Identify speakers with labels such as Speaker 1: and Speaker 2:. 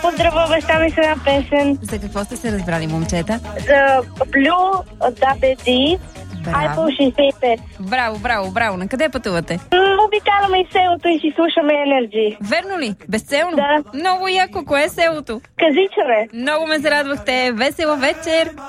Speaker 1: поздравя баща ми с една песен.
Speaker 2: За какво сте се разбрали, момчета?
Speaker 1: За Blue от WD. Apple 65.
Speaker 2: Браво. На къде пътувате?
Speaker 1: Обикаляме из селото и си слушаме Energy.
Speaker 2: Верно ли? Безцелно?
Speaker 1: Да.
Speaker 2: Много яко. Кое е селото?
Speaker 1: Казичане.
Speaker 2: Много ме зарадвахте. Весела вечер!